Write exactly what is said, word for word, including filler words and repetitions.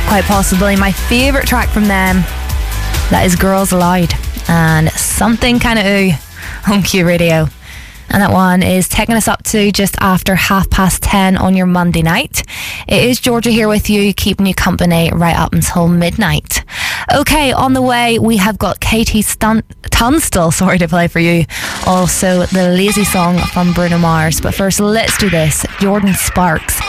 quite possibly my favourite track from them. That is Girls Aloud and Something Kinda Ooh on Q Radio. And that one is taking us up to just after half past ten on your Monday night. It is Georgia here with you, keeping you company right up until midnight. Okay, on the way, we have got Katie Stun- Tunstall, sorry, to play for you. Also, the Lazy Song from Bruno Mars. But first, let's do this. Jordan Sparks